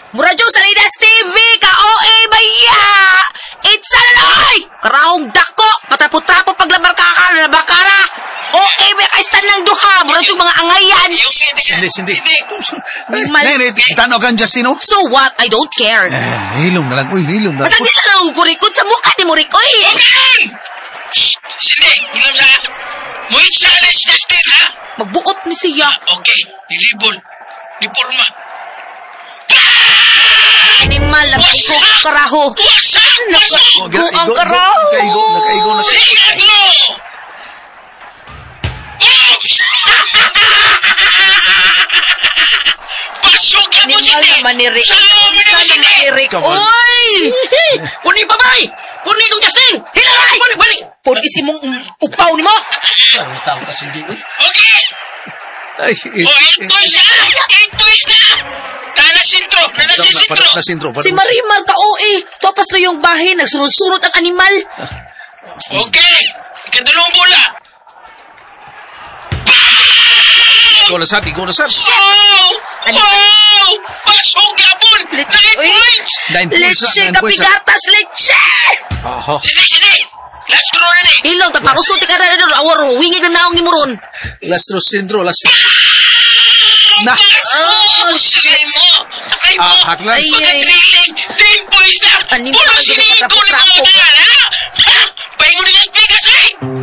Muradyo sa Lidas TV, ka-OA baya! It's a lie! Karahong dako, patapo-tapo paglabar ka labakara. OA baya ka-istan ng duha, muradyo mga angayan. Sindi. Mal- Tanaw kang Justino? So what? I don't care. Hilom na lang. Uy, hilom na lang. Basta di na lang kurikot sa mukha ni Murikoy. Okay! Shh! Sindi! Ilang na! Muhit sa alas, Justin, ha? Magbuot ni siya. Okay, nilibol. Niporma. Animal ang iso karaho. Wasak! Nakago ang karaho. Nakaigo na siya. Singat mo! Oops! Pasok ka mo, Animal Sindi! naman ni Rick. Saan mo Isa naman, naman Sindi? ni Rick. Come on. Oy! Puni babay! Puni dong Justin! Hilay! Puni! Pwede isi mong upaw ni mo. Tawag ka, Sindi. Okay! Ay, Ito na! Nanasintro! Nasintro. Si Marimar ka-OA. Topas na yung bahay. Nagsunod-sunod ang animal. Okay! Ikadalawang bola! Ikaw na sir. Wow! Pasok yapon! 9 points! 9 points. Leche kapigatas, leche! Oho. Sige! Last draw na ni! Ilaw, tapakusuti ka na doon. Awar, wingig na naong ni Muron. Last sintro. Na! Oh, shit. Ay mo! Haklan. Ay, ay. Pagka-trailing! 10 points na! Animal, Puro ang sinigo ni trapo-trapo. mga mga! Ha? Pahingo na sa speakers, eh!